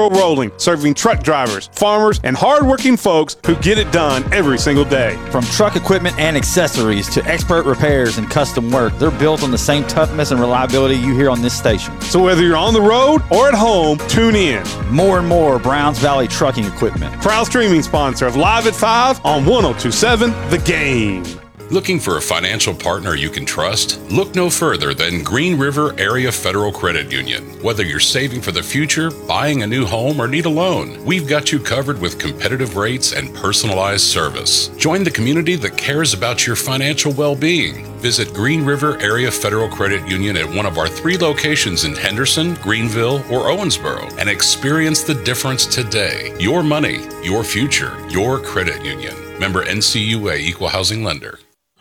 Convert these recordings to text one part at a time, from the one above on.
Rolling, serving truck drivers, farmers, and hardworking folks who get it done every single day. From truck equipment and accessories to expert repairs and custom work, they're built on the same toughness and reliability you hear on this station. So whether you're on the road or at home, tune in. More and more Browns Valley Trucking Equipment. Proud streaming sponsor of Live at 5 on 1027 The Game. Looking for a financial partner you can trust? Look no further than Green River Area Federal Credit Union. Whether you're saving for the future, buying a new home, or need a loan, we've got you covered with competitive rates and personalized service. Join the community that cares about your financial well-being. Visit Green River Area Federal Credit Union at one of our 3 locations in Henderson, Greenville, or Owensboro and experience the difference today. Your money, your future, your credit union. Member NCUA Equal Housing Lender.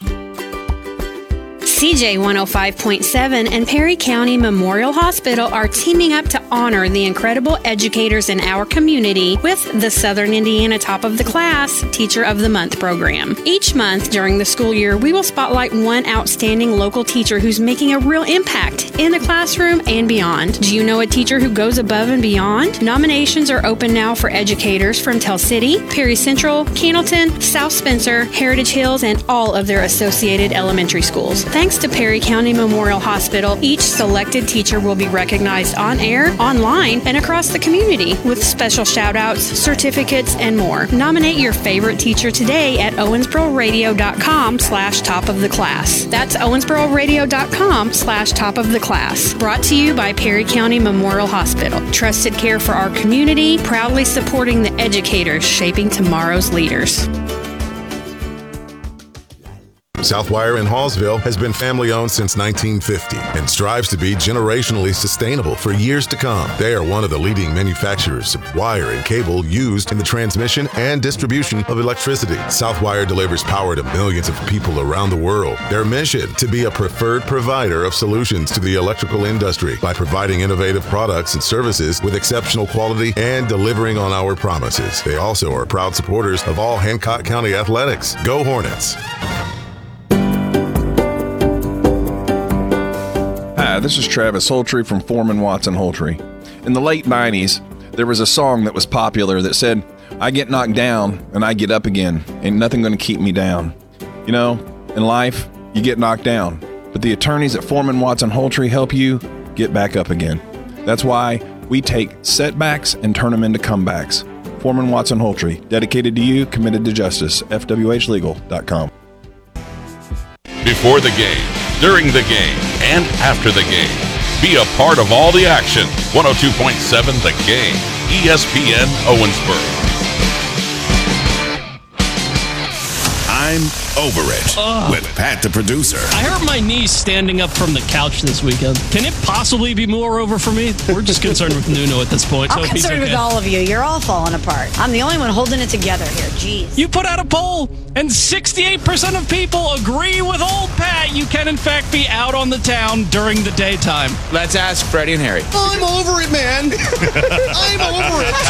CJ 105.7 and Perry County Memorial Hospital are teaming up to honor the incredible educators in our community with the Southern Indiana Top of the Class Teacher of the Month program. Each month during the school year, we will spotlight one outstanding local teacher who's making a real impact in the classroom and beyond. Do you know a teacher who goes above and beyond? Nominations are open now for educators from Tell City, Perry Central, Cannleton, South Spencer, Heritage Hills, and all of their associated elementary schools. Thanks to Perry County Memorial Hospital, each selected teacher will be recognized on air, online, and across the community with special shout-outs, certificates, and more. Nominate your favorite teacher today at owensbororadio.com/top of the class. That's owensbororadio.com/top of the class. Brought to you by Perry County Memorial Hospital. Trusted care for our community, proudly supporting the educators shaping tomorrow's leaders. Southwire in Hallsville has been family-owned since 1950 and strives to be generationally sustainable for years to come. They are one of the leading manufacturers of wire and cable used in the transmission and distribution of electricity. Southwire delivers power to millions of people around the world. Their mission, to be a preferred provider of solutions to the electrical industry by providing innovative products and services with exceptional quality and delivering on our promises. They also are proud supporters of all Hancock County athletics. Go Hornets! Hi, this is Travis Holtree from Foreman Watson Holtree. In the late 90s, there was a song that was popular that said, "I get knocked down and I get up again. Ain't nothing gonna keep me down." You know, in life, you get knocked down, but the attorneys at Foreman Watson Holtree help you get back up again. That's why we take setbacks and turn them into comebacks. Foreman Watson Holtree, dedicated to you, committed to justice. FWHlegal.com. Before the game, during the game, and after the game. Be a part of all the action. 102.7 The Game, ESPN Owensboro. I'm Over It with Pat the producer. I hurt my knee standing up from the couch this weekend. Can it possibly be more over for me? We're just concerned with Nuno at this point. I'm concerned with all of you. You're all falling apart. I'm the only one holding it together here. Jeez. You put out a poll, and 68% of people agree with old Pat. You can, in fact, be out on the town during the daytime. Let's ask Freddie and Harry. I'm over it, man. I'm over it.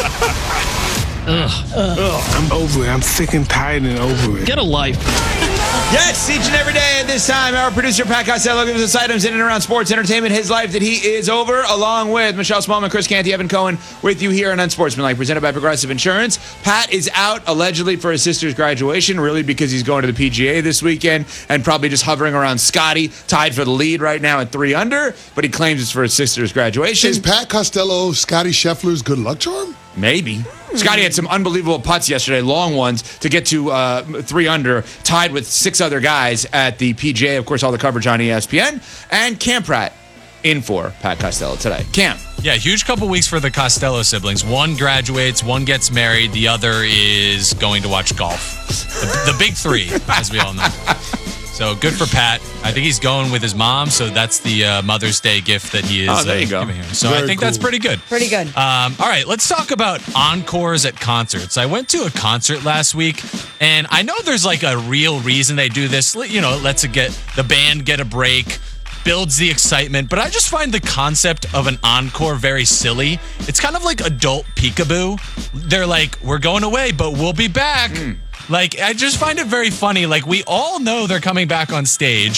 I'm over it. I'm sick and tired and over it. Get a life. Yes, each and every day at this time, our producer Pat Costello gives us items in and around sports, entertainment, his life that he is over, along with Michelle Smallman, Chris Canty, Evan Cohen, with you here on Unsportsmanlike, presented by Progressive Insurance. Pat is out allegedly for his sister's graduation, really because he's going to the PGA this weekend and probably just hovering around Scotty, tied for the lead right now at 3 under, but he claims it's for his sister's graduation. Is Pat Costello Scotty Scheffler's good luck charm? Maybe. Scotty had some unbelievable putts yesterday, long ones, to get to 3 under, tied with 6 other guys at the PGA. Of course, all the coverage on ESPN. And Cam Pratt in for Pat Costello today. Cam. Yeah, huge couple weeks for the Costello siblings. One graduates, one gets married, the other is going to watch golf. The big 3, as we all know. So good for Pat. I think he's going with his mom, so that's the Mother's Day gift that he is giving her. So I think that's pretty good. Pretty good. All right, let's talk about encores at concerts. I went to a concert last week, and I know there's like a real reason they do this. You know, lets the band get a break, builds the excitement, but I just find the concept of an encore very silly. It's kind of like adult peekaboo. They're like, we're going away, but we'll be back. Like, I just find it very funny. Like, we all know they're coming back on stage,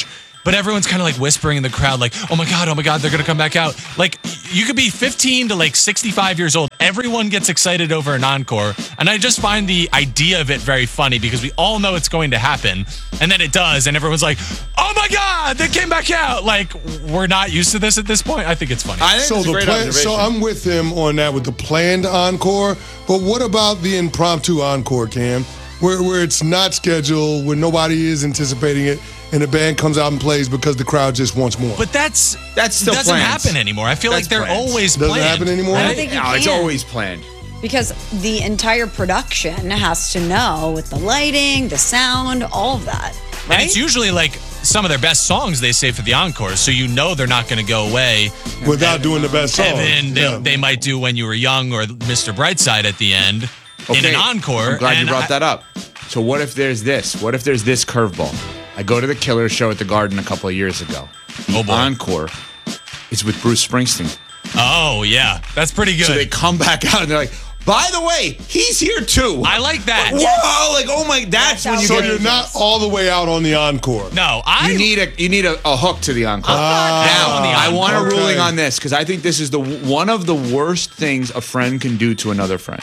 but everyone's kind of like whispering in the crowd, like, oh my God, they're going to come back out. Like, you could be 15 to like 65 years old. Everyone gets excited over an encore. And I just find the idea of it very funny because we all know it's going to happen. And then it does. And everyone's like, oh my God, they came back out. Like, we're not used to this at this point. I think it's funny. I think So it's a great observation. so I'm with him on that with the planned encore. But what about the impromptu encore, Cam? Where it's not scheduled, where nobody is anticipating it, and the band comes out and plays because the crowd just wants more. But that's still doesn't planned. happen anymore. I feel That's like they're planned. always Doesn't planned. happen anymore? I don't think you No, it's can. always planned. Because the entire production has to know with the lighting, the sound, all of that. Right? And it's usually like some of their best songs they save for the encore, so you know they're not going to go away. Without doing the best song. And then they might do When You Were Young or Mr. Brightside at the end in an encore. I'm glad you And brought that up. So what if there's this? What if there's this curveball? I go to the Killers show at the Garden a couple of years ago. The encore is with Bruce Springsteen. Oh, yeah. That's pretty good. So they come back out and they're like, by the way, he's here too. I like that. Whoa, like, oh my, that's when you So get you're not all the way out on the encore. No, you need a hook to the encore. Now, I want a ruling on this because I think this is one of the worst things a friend can do to another friend.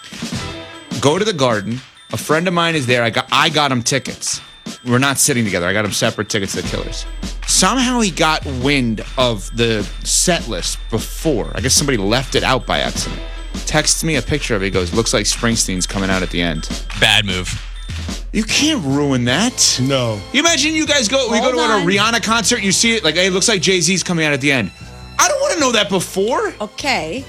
Go to the Garden. A friend of mine is there. I got him tickets. We're not sitting together. I got him separate tickets to the Killers. Somehow he got wind of the set list before. I guess somebody left it out by accident. Texts me a picture of it. He goes, looks like Springsteen's coming out at the end. Bad move. You can't ruin that. No. You imagine you guys go to a Rihanna concert, you see it, like, hey, it looks like Jay-Z's coming out at the end. I don't want to know that before. Okay.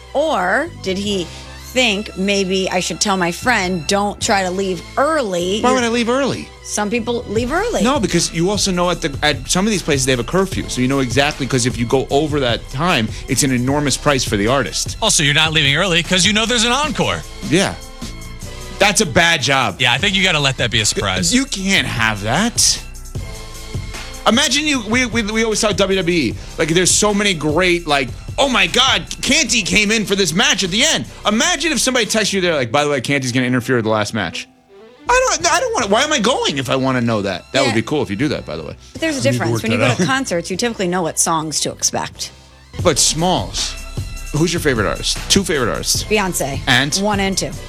Or did he think maybe I should tell my friend, don't try to leave early? Why would I leave early? Some people leave early. No, because you also know at some of these places they have a curfew, so you know exactly, because if you go over that time, it's an enormous price for the artist. Also, you're not leaving early because you know there's an encore. Yeah. That's a bad job. Yeah, I think you got to let that be a surprise. You can't have that. Imagine we always saw WWE. Like, there's so many great, like, oh my God, Canty came in for this match at the end. Imagine if somebody texts you there, like, by the way, Canty's going to interfere with the last match. I don't want to. Why am I going if I want to know that? That would be cool if you do that, by the way. But there's a difference. When you go to concerts, you typically know what songs to expect. But Smalls, who's your favorite artist? Two favorite artists. Beyonce. And? 1 and 2.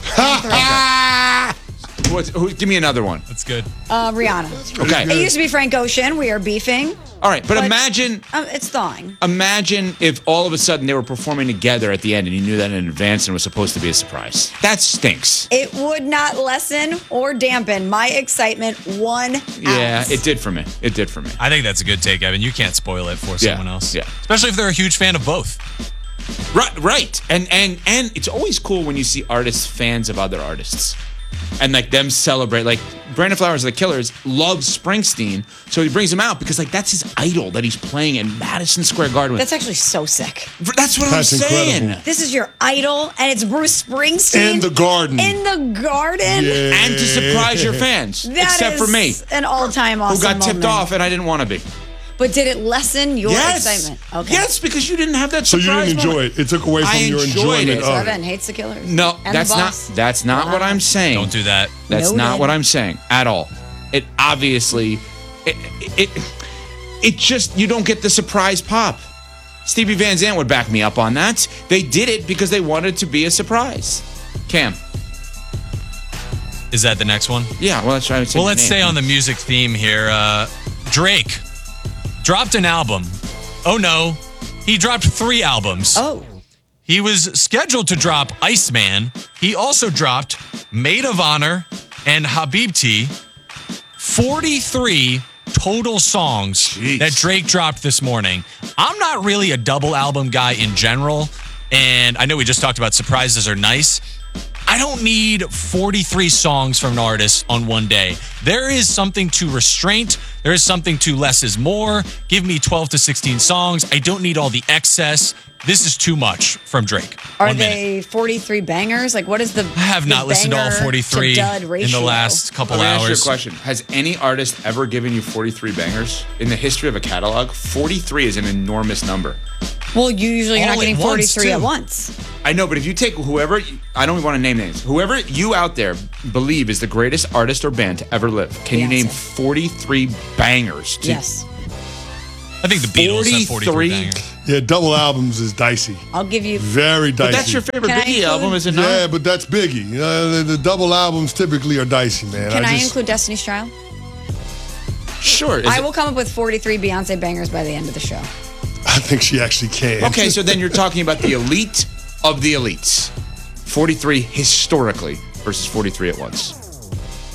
Give me another one. That's good. Rihanna. Okay. It used to be Frank Ocean. We are beefing. All right, but imagine... it's thawing. Imagine if all of a sudden they were performing together at the end and you knew that in advance and it was supposed to be a surprise. That stinks. It would not lessen or dampen my excitement 1 ounce. Yeah, it did for me. It did for me. I think that's a good take, Evan. You can't spoil it for someone else. Yeah. Especially if they're a huge fan of both. Right. And it's always cool when you see artists fans of other artists. And like them celebrate, like Brandon Flowers of the Killers loves Springsteen, so he brings him out because like that's his idol that he's playing in Madison Square Garden with. That's actually so sick. That's what I'm saying. Incredible. This is your idol, and it's Bruce Springsteen. In the Garden. In the Garden. Yeah. And to surprise your fans, That except for me, is an all-time awesome who got tipped moment. off and I didn't want to be. But did it lessen your excitement? Okay. Yes, because you didn't have that So surprise you didn't enjoy moment. it. It took away from your enjoyment So of Evan it. hates the Killers. No, And that's the not. boss. That's not what I'm saying. Don't do that. That's Noted. not what I'm saying at all. It obviously, it just, you don't get the surprise pop. Stevie Van Zandt would back me up on that. They did it because they wanted to be a surprise. Cam. Is that the next one? Yeah, well, that's right. Well, let's stay on the music theme here. Drake dropped an album. Oh, no. He dropped 3 albums. Oh. He was scheduled to drop Iceman. He also dropped Maid of Honor and Habibti. 43 total songs that Drake dropped this morning. I'm not really a double album guy in general, and I know we just talked about surprises are nice. I don't need 43 songs from an artist on one day. There is something to restraint. There is something to less is more. Give me 12 to 16 songs. I don't need all the excess. This is too much from Drake. Are they 43 bangers? Like, what is the I have not listened to all 43 in the last couple Let me ask you a hours. question. Has any artist ever given you 43 bangers? In the history of a catalog, 43 is an enormous number. Well, usually you're not All getting at once, 43 at too. once. I know, but if you take whoever, I don't want to name names, whoever you out there believe is the greatest artist or band to ever live, can you name 43 bangers? Yes. I think the Beatles have 43 bangers. Yeah, double albums is dicey. I'll give you. Very dicey. But that's your favorite Can I Biggie include- album, is it not? Yeah, but that's Biggie. The double albums typically are dicey, man. Can I include Destiny's Child? Sure. I will come up with 43 Beyonce bangers by the end of the show. I think she actually can. Okay, so then you're talking about the elite of the elites. 43 historically versus 43 at once.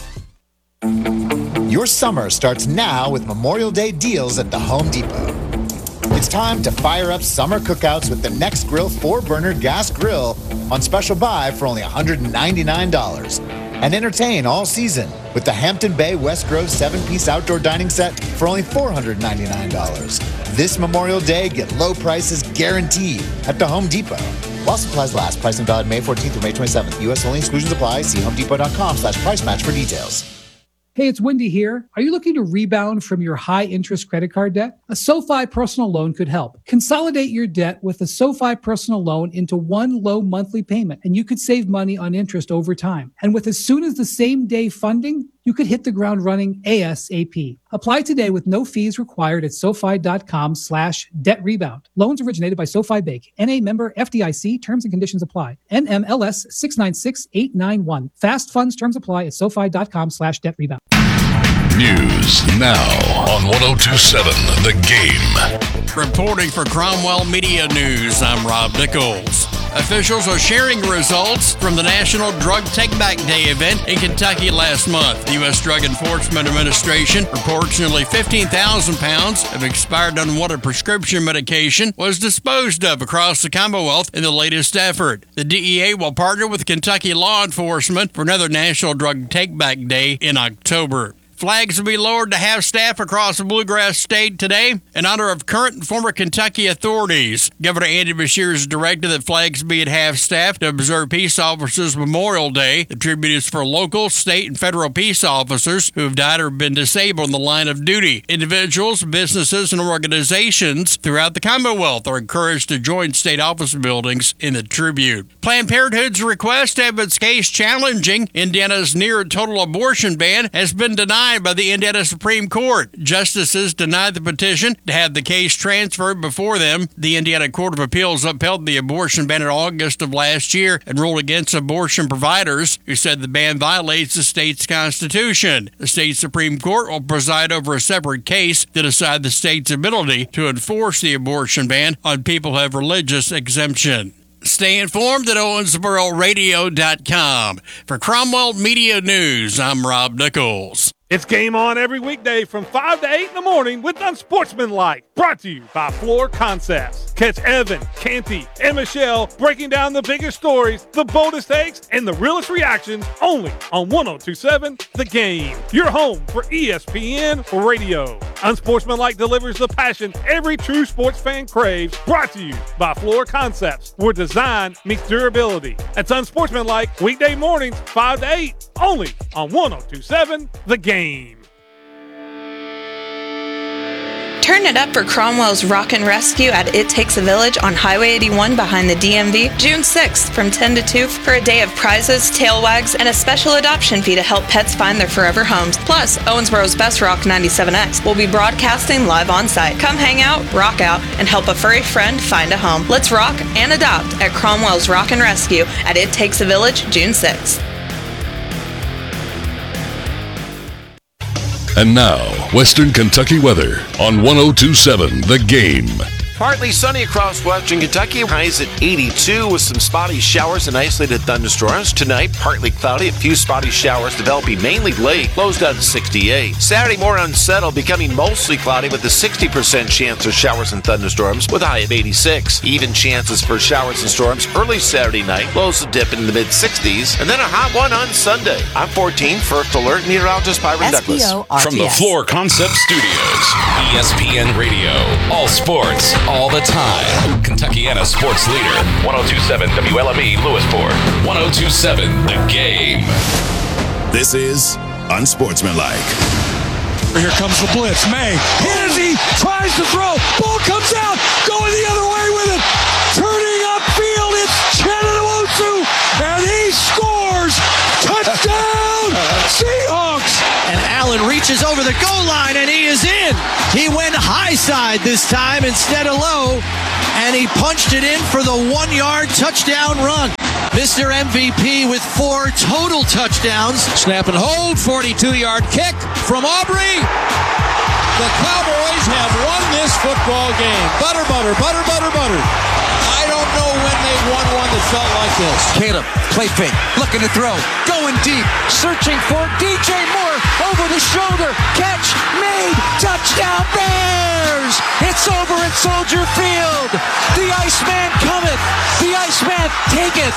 Your summer starts now with Memorial Day deals at the Home Depot. It's time to fire up summer cookouts with the Next Grill 4-burner gas grill on special buy for only $199. And entertain all season with the Hampton Bay West Grove 7-piece outdoor dining set for only $499. This Memorial Day, get low prices guaranteed at the Home Depot. While supplies last, pricing valid May 14th through May 27th. U.S. only, exclusions apply. See homedepot.com/price match for details. Hey, it's Wendy here. Are you looking to rebound from your high-interest credit card debt? A SoFi personal loan could help. Consolidate your debt with a SoFi personal loan into one low monthly payment, and you could save money on interest over time. And with as soon as the same day funding, you could hit the ground running ASAP. Apply today with no fees required at SoFi.com/debt rebound. Loans originated by SoFi Bank. NA member FDIC. Terms and conditions apply. NMLS 696891. Fast funds terms apply at SoFi.com/debt rebound. News now on 102.7 The Game. Reporting for Cromwell Media News, I'm Rob Nichols. Officials are sharing results from the National Drug Take-Back Day event in Kentucky last month. The U.S. Drug Enforcement Administration reports nearly 15,000 pounds of expired unwanted prescription medication was disposed of across the Commonwealth in the latest effort. The DEA will partner with Kentucky law enforcement for another National Drug Take-Back Day in October. Flags will be lowered to half-staff across the Bluegrass State today in honor of current and former Kentucky authorities. Governor Andy Beshear has directed that flags be at half-staff to observe Peace Officers Memorial Day. The tribute is for local, state, and federal peace officers who have died or been disabled in the line of duty. Individuals, businesses, and organizations throughout the Commonwealth are encouraged to join state office buildings in the tribute. Planned Parenthood's request to have its case challenging Indiana's near-total abortion ban has been denied by the Indiana Supreme Court. Justices denied the petition to have the case transferred before them. The Indiana Court of Appeals upheld the abortion ban in August of last year and ruled against abortion providers who said the ban violates the state's constitution. The state Supreme Court will preside over a separate case to decide the state's ability to enforce the abortion ban on people who have religious exemption. Stay informed at OwensboroRadio.com. For Cromwell Media News, I'm Rob Nichols. It's game on every weekday from 5 to 8 in the morning with Unsportsmanlike. Brought to you by Floor Concepts. Catch Evan, Canty, and Michelle breaking down the biggest stories, the boldest takes, and the realest reactions only on 102.7 The Game. Your home for ESPN Radio. Unsportsmanlike delivers the passion every true sports fan craves. Brought to you by Floor Concepts, where design meets durability. That's Unsportsmanlike weekday mornings 5 to 8 only on 102.7 The Game. Turn it up for Cromwell's Rock and Rescue at It Takes a Village on Highway 81 behind the DMV, June 6th from 10 to 2 for a day of prizes, tail wags, and a special adoption fee to help pets find their forever homes. Plus, Owensboro's Best Rock 97X will be broadcasting live on site. Come hang out, rock out, and help a furry friend find a home. Let's rock and adopt at Cromwell's Rock and Rescue at It Takes a Village, June 6th. And now, Western Kentucky weather on 102.7 The Game. Partly sunny across western Kentucky. Highs at 82 with some spotty showers and isolated thunderstorms. Tonight, partly cloudy. A few spotty showers developing mainly late. Lows down to 68. Saturday, more unsettled, becoming mostly cloudy with a 60% chance of showers and thunderstorms with a high of 86. Even chances for showers and storms early Saturday night. Lows will dip into the mid-60s. And then a hot one on Sunday. I'm 14, First Alert meteorologist Byron Douglas. From the Floor Concept Studios, ESPN Radio, all sports, all the time. Kentuckiana sports leader, 102.7 WLME Lewisport, 102.7 The Game. This is Unsportsmanlike. Here comes the blitz. May. Hennessy tries to throw. Ball comes out. Going the other way with it. Turning upfield. It's Chenowusu. And he scores. Touchdown. Seahawks. And Allen reaches over the goal line, and he is in. He went high side this time instead of low, and he punched it in for the 1-yard touchdown run. Mr. MVP with 4 total touchdowns. Snap and hold. 42-yard kick from Aubrey. The Cowboys have won this football game. Butter, butter, butter, butter, butter. I don't know when they won one that felt like this. Caleb, play fake, looking to throw, going deep, searching for DJ Moore, over the shoulder, catch, made, touchdown Bears! It's over at Soldier Field. The Iceman cometh, the Iceman taketh.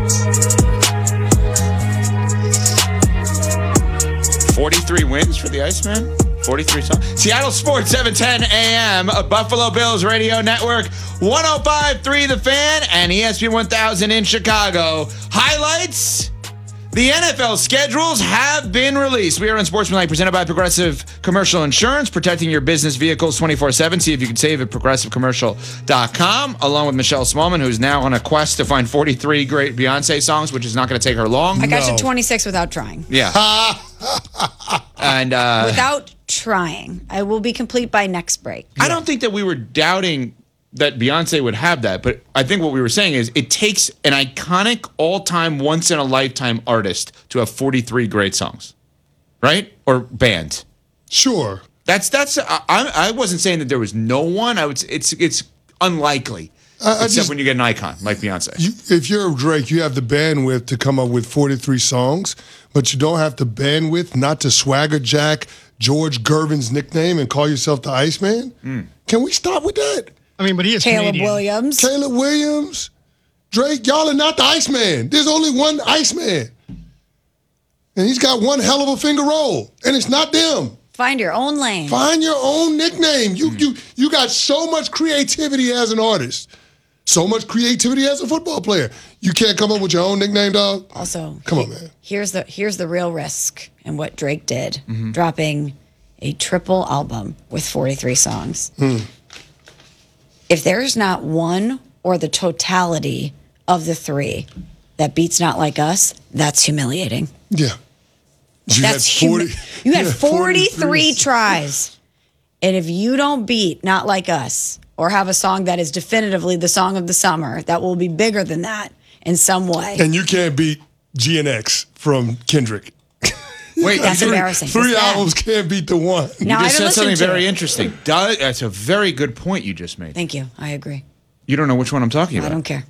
43 wins for the Iceman? 43 songs. Seattle Sports, 710 AM, Buffalo Bills Radio Network, 105.3 The Fan, and ESPN 1000 in Chicago. Highlights. The NFL schedules have been released. We are Unsportsmanlike, presented by Progressive Commercial Insurance, protecting your business vehicles 24/7. See if you can save at progressivecommercial.com, along with Michelle Smallman, who's now on a quest to find 43 great Beyonce songs, which is not going to take her long. I got you 26 without trying. Yeah. And without trying. I will be complete by next break. I don't think that we were doubting that Beyonce would have that, but I think what we were saying is it takes an iconic, all-time, once-in-a-lifetime artist to have 43 great songs, right? Or bands. Sure. I wasn't saying that there was no one. It's unlikely, except when you get an icon like Beyonce. If you're Drake, you have the bandwidth to come up with 43 songs, but you don't have the bandwidth not to swagger jack George Gervin's nickname and call yourself the Iceman. Can we stop with that? I mean, but he is Caleb Canadian. Williams. Caleb Williams. Drake, y'all are not the Iceman. There's only one Iceman. And he's got one hell of a finger roll. And it's not them. Find your own lane. Find your own nickname. You got so much creativity as an artist. So much creativity as a football player. You can't come up with your own nickname, dog? Also, come on, man. Here's the real risk in what Drake did, dropping a triple album with 43 songs. If there's not one or the totality of the 3 that beats Not Like Us, that's humiliating. Yeah. You had 43 tries. And if you don't beat Not Like Us or have a song that is definitively the song of the summer, that will be bigger than that in some way. And you can't beat GNX from Kendrick. Wait, that's embarrassing. 3 albums can't beat the one. Now, you just said something very it. interesting. That's a very good point you just made. Thank you. I agree. You don't know which one I'm talking about. I don't care.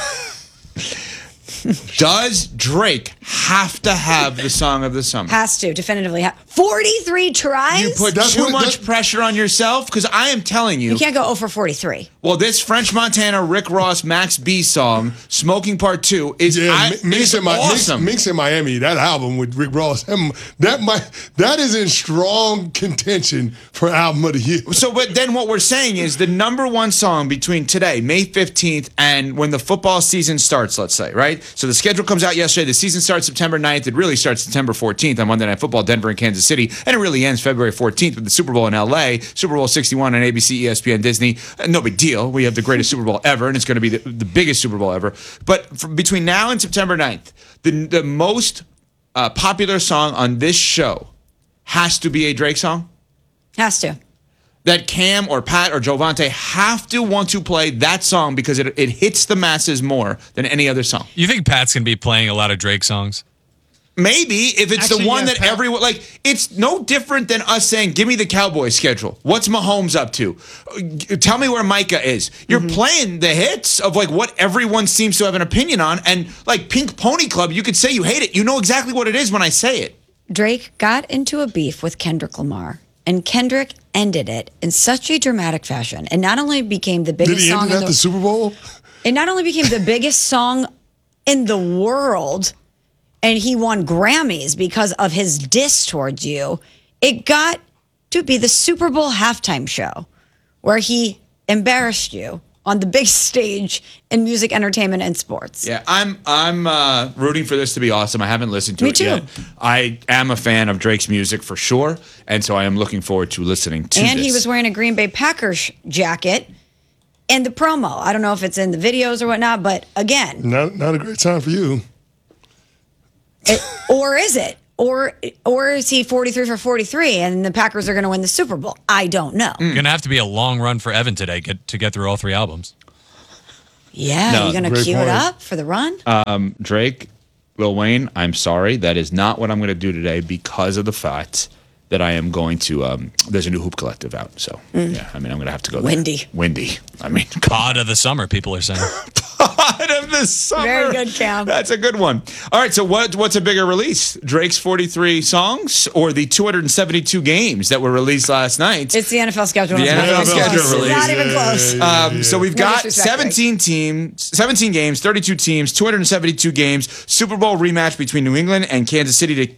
Does Drake have to have the song of the summer? Has to, definitively. 43 tries? You put too much pressure on yourself? Because I am telling you. You can't go 0 for 43. Well, this French Montana, Rick Ross, Max B song, Smoking Part 2, is awesome. Minx in Miami, that album with Rick Ross, that is in strong contention for album of the year. So, but then what we're saying is the number one song between today, May 15th, and when the football season starts, let's say, right? So the schedule comes out yesterday. The season starts September 9th. It really starts September 14th on Monday Night Football, Denver and Kansas City. And it really ends February 14th with the Super Bowl in LA, Super Bowl 61 on ABC, ESPN, Disney. No big deal. We have the greatest Super Bowl ever, and it's going to be the biggest Super Bowl ever. But between now and September 9th, the most popular song on this show has to be a Drake song? Has to. That Cam or Pat or Jovante have to want to play that song because it hits the masses more than any other song. You think Pat's going to be playing a lot of Drake songs? Maybe if it's Actually, the one yeah, that everyone like. It's no different than us saying, "Give me the Cowboys schedule. What's Mahomes up to? Tell me where Micah is." You're playing the hits of like what everyone seems to have an opinion on, and like Pink Pony Club, you could say you hate it. You know exactly what it is when I say it. Drake got into a beef with Kendrick Lamar, and Kendrick ended it in such a dramatic fashion, and not only became the biggest Did he song end it at the Super Bowl? It not only became the biggest song in the world, and he won Grammys because of his diss towards you. It got to be the Super Bowl halftime show where he embarrassed you on the big stage in music, entertainment, and sports. Yeah, I'm rooting for this to be awesome. I haven't listened to Me it too. yet. I am a fan of Drake's music for sure, and so I am looking forward to listening to And this. he was wearing a Green Bay Packers jacket in the promo. I don't know if it's in the videos or whatnot, but again, Not a great time for you. or is it? Or is he 43 for 43 and the Packers are going to win the Super Bowl? I don't know. Gonna have to be a long run for Evan today to get through all 3 albums. Yeah, No, you're going to great cue point. it up for the run? Drake, Lil Wayne, I'm sorry. That is not what I'm going to do today because of the fact that I am going to, there's a new Hoop Collective out. So, yeah, I mean, I'm going to have to go there. Windy. I mean, Pod of the summer, people are saying. Pod of the summer. Very good, Cam. That's a good one. All right, so what's a bigger release? Drake's 43 songs or the 272 games that were released last night? It's the NFL schedule. The It's not NFL even schedule close. release. Not even close. So we've No got disrespect, 17 games, 32 teams, 272 games, Super Bowl rematch between New England and Kansas City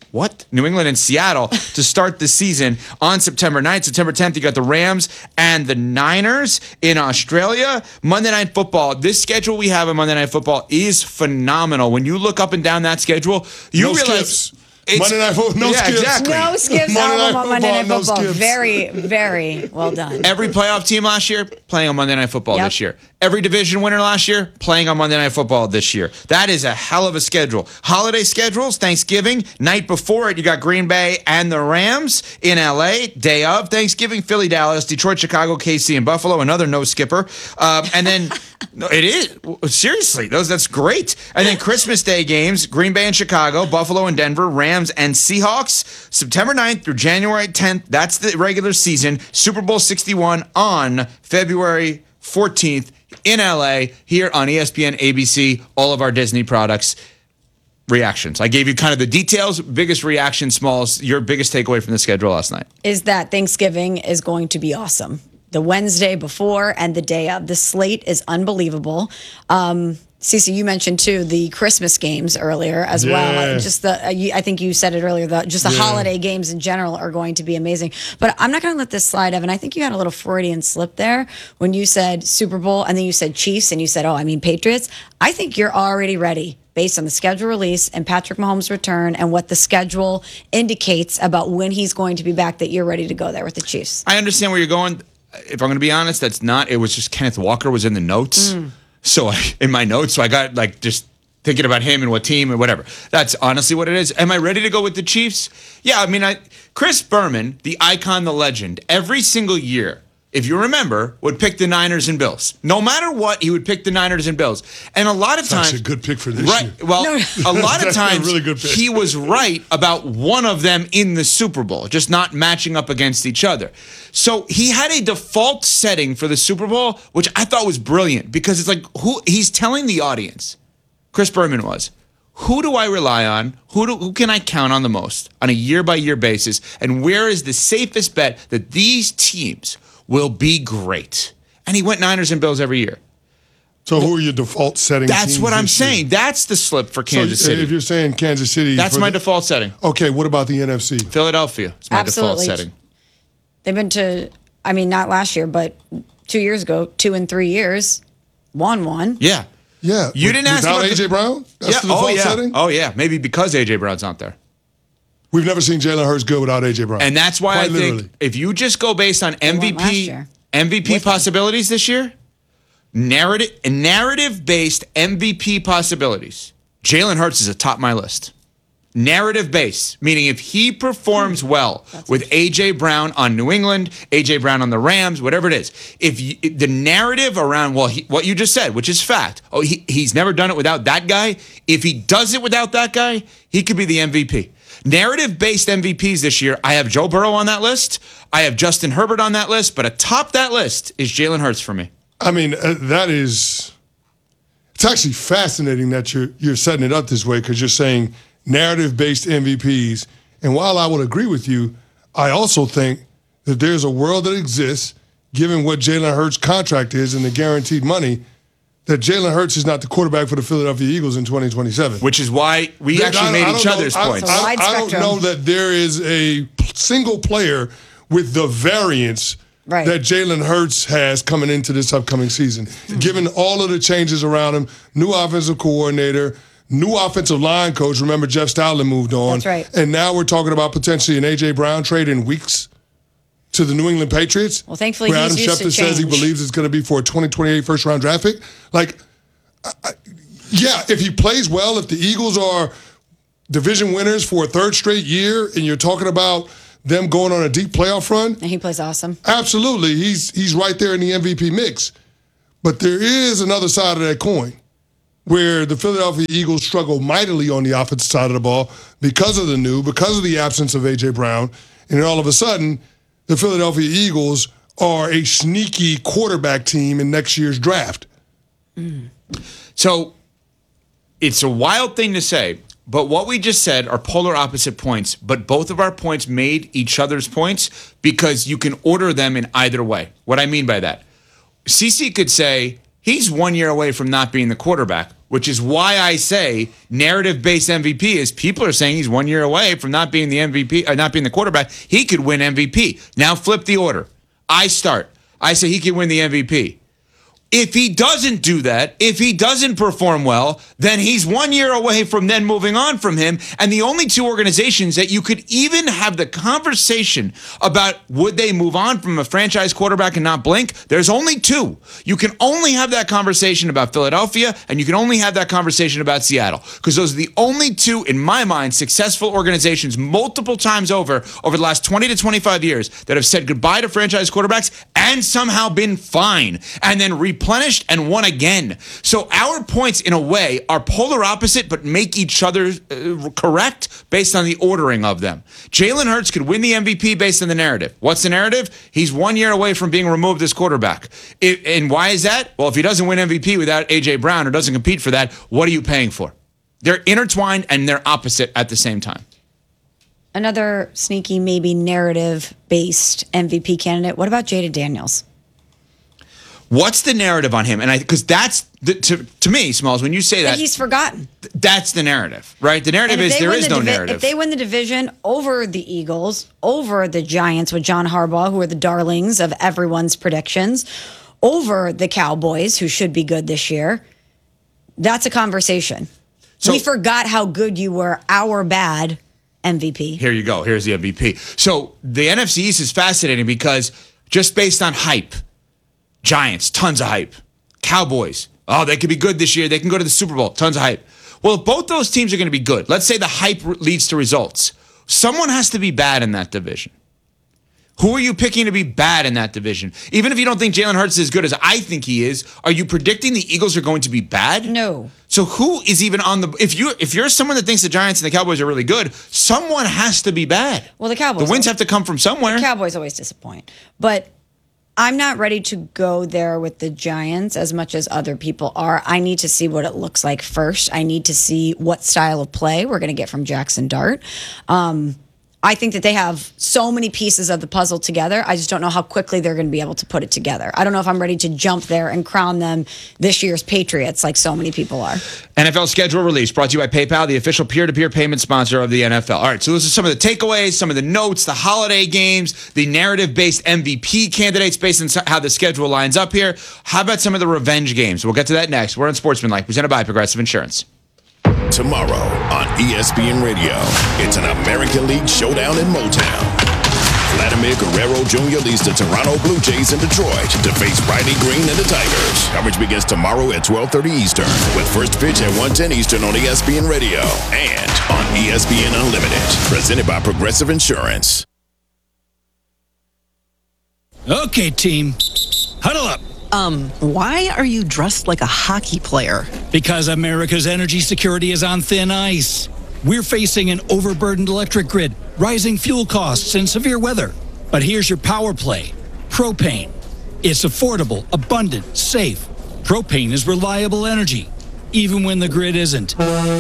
New England and Seattle to start the season on September 9th. September 10th, you got the Rams and the Niners in Australia. Monday Night Football. This schedule we have in Monday Night Football is phenomenal. When you look up and down that schedule, you No realize... skips. Monday Night Football, no skips. Exactly. No skips Monday album Night on Monday Night Football, no Football. skips. Very, very well done. Every playoff team last year playing on Monday Night Football Yep. this year. Every division winner last year playing on Monday Night Football this year. That is a hell of a schedule. Holiday schedules, Thanksgiving, night before it, you got Green Bay and the Rams in LA. Day of Thanksgiving, Philly, Dallas, Detroit, Chicago, KC, and Buffalo. Another no skipper. And then no, it is seriously that's great. And then Christmas Day games, Green Bay and Chicago, Buffalo and Denver, Rams and Seahawks. September 9th through January 10th. That's the regular season. Super Bowl 61 on February 14th in LA, here on ESPN, ABC, all of our Disney products. Reactions. I gave you kind of the details, biggest reaction, smalls, your biggest takeaway from the schedule last night. Is that Thanksgiving is going to be awesome. The Wednesday before and the day of. The slate is unbelievable. Cece, you mentioned too the Christmas games earlier as well. Just I think you said it earlier. The holiday games in general are going to be amazing. But I'm not going to let this slide, Evan. I think you had a little Freudian slip there when you said Super Bowl and then you said Chiefs and you said, Patriots. I think you're already ready based on the schedule release and Patrick Mahomes' return and what the schedule indicates about when he's going to be back. That you're ready to go there with the Chiefs. I understand where you're going. If I'm going to be honest, that's not. It was just Kenneth Walker was in the notes. So in my notes, so I got just thinking about him and what team and whatever. That's honestly what it is. Am I ready to go with the Chiefs? Yeah, I mean, Chris Berman, the icon, the legend, every single year, if you remember, would pick the Niners and Bills. No matter what, he would pick the Niners and Bills. And a lot of times... That's a good pick for this year. Well, a lot of That's a times really good pick. he was right about one of them in the Super Bowl, just not matching up against each other. So he had a default setting for the Super Bowl, which I thought was brilliant because it's like he's telling the audience, Chris Berman was, who do I rely on? Who can I count on the most on a year-by-year basis? And where is the safest bet that these teams will be great? And he went Niners and Bills every year. So who are your default settings? That's what I'm saying. That's the slip for Kansas City. If you're saying Kansas City, That's my default setting. Okay, what about the NFC? Philadelphia is my default setting. They've been to, not last year, but 2 years ago, 2 and 3 years, won. Yeah. Yeah. You didn't ask without about A.J. Brown? That's the default setting? Oh, yeah. Maybe because A.J. Brown's not there. We've never seen Jalen Hurts good without A.J. Brown. And that's why Quite I think literally. if you just go based on won last year. MVP possibilities this year, narrative-based MVP possibilities, Jalen Hurts is atop my list. Narrative-based, meaning if he performs well with A.J. Brown on New England, A.J. Brown on the Rams, whatever it is, the narrative around, what you just said, which is fact, he's never done it without that guy. If he does it without that guy, he could be the MVP. Narrative-based MVPs this year, I have Joe Burrow on that list. I have Justin Herbert on that list. But atop that list is Jalen Hurts for me. I mean, it's actually fascinating that you're setting it up this way because you're saying narrative-based MVPs. And while I would agree with you, I also think that there's a world that exists, given what Jalen Hurts' contract is and the guaranteed money, that Jalen Hurts is not the quarterback for the Philadelphia Eagles in 2027. Which is why we actually made each other's points. I don't know that there is a single player with the variance that Jalen Hurts has coming into this upcoming season. Given all of the changes around him, new offensive coordinator, new offensive line coach. Remember, Jeff Stoutland moved on. That's right. And now we're talking about potentially an A.J. Brown trade in weeks to the New England Patriots. Well, thankfully, where he's Adam used to Schefter says he change. believes it's going to be for a 2028 first-round draft pick. If he plays well, if the Eagles are division winners for a third straight year, and you're talking about them going on a deep playoff run. And he plays awesome. Absolutely. He's right there in the MVP mix. But there is another side of that coin where the Philadelphia Eagles struggle mightily on the offensive side of the ball because of the absence of A.J. Brown. And then all of a sudden, the Philadelphia Eagles are a sneaky quarterback team in next year's draft. So it's a wild thing to say, but what we just said are polar opposite points, but both of our points made each other's points because you can order them in either way. What I mean by that, CC could say he's 1 year away from not being the quarterback, which is why I say narrative-based MVP is people are saying he's 1 year away from not being the MVP, not being the quarterback. He could win MVP. Now flip the order. I start. I say he can win the MVP. If he doesn't do that, if he doesn't perform well, then he's 1 year away from then moving on from him. And the only two organizations that you could even have the conversation about would they move on from a franchise quarterback and not blink, there's only two. You can only have that conversation about Philadelphia, and you can only have that conversation about Seattle, because those are the only two, in my mind, successful organizations multiple times over the last 20 to 25 years that have said goodbye to franchise quarterbacks and somehow been fine and then replenished and won again. So our points, in a way, are polar opposite, but make each other correct based on the ordering of them. Jalen Hurts could win the MVP based on the narrative. What's the narrative? He's 1 year away from being removed as quarterback. And why is that? Well, if he doesn't win MVP without A.J. Brown or doesn't compete for that, what are you paying for? They're intertwined and they're opposite at the same time. Another sneaky, maybe narrative-based MVP candidate. What about Jada Daniels? What's the narrative on him? And because that's to me, Smalls, when you say that he's forgotten. That's the narrative, right? The narrative is there is no narrative. If they win the division over the Eagles, over the Giants with John Harbaugh, who are the darlings of everyone's predictions, over the Cowboys, who should be good this year, that's a conversation. So, we forgot how good you were, our bad MVP. Here you go. Here's the MVP. So the NFC East is fascinating because just based on hype, Giants, tons of hype. Cowboys, oh, they could be good this year. They can go to the Super Bowl, tons of hype. Well, if both those teams are going to be good, let's say the hype leads to results. Someone has to be bad in that division. Who are you picking to be bad in that division? Even if you don't think Jalen Hurts is as good as I think he is, are you predicting the Eagles are going to be bad? No. So who is even on the... If you're someone that thinks the Giants and the Cowboys are really good, someone has to be bad. Well, the Cowboys... The wins have to come from somewhere. The Cowboys always disappoint. But I'm not ready to go there with the Giants as much as other people are. I need to see what it looks like first. I need to see what style of play we're going to get from Jackson Dart. I think that they have so many pieces of the puzzle together. I just don't know how quickly they're going to be able to put it together. I don't know if I'm ready to jump there and crown them this year's Patriots like so many people are. NFL schedule release brought to you by PayPal, the official peer-to-peer payment sponsor of the NFL. All right, so those are some of the takeaways, some of the notes, the holiday games, the narrative-based MVP candidates based on how the schedule lines up here. How about some of the revenge games? We'll get to that next. We're on Sportsmanlike, presented by Progressive Insurance. Tomorrow on ESPN Radio, it's an American League showdown in Motown. Vladimir Guerrero Jr. leads the Toronto Blue Jays in Detroit to face Riley Green and the Tigers. Coverage begins tomorrow at 12:30 Eastern, with first pitch at 1:10 Eastern on ESPN Radio and on ESPN Unlimited, presented by Progressive Insurance. Okay, team, huddle up. Why are you dressed like a hockey player? Because America's energy security is on thin ice. We're facing an overburdened electric grid, rising fuel costs, and severe weather. But here's your power play. Propane. It's affordable, abundant, safe. Propane is reliable energy, even when the grid isn't.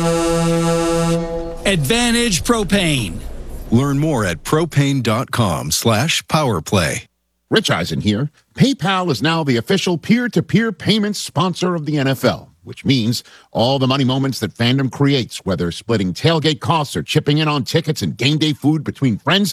Advantage Propane. Learn more at propane.com/powerplay. Rich Eisen here. PayPal is now the official peer-to-peer payments sponsor of the NFL, which means all the money moments that fandom creates, whether splitting tailgate costs or chipping in on tickets and game day food between friends,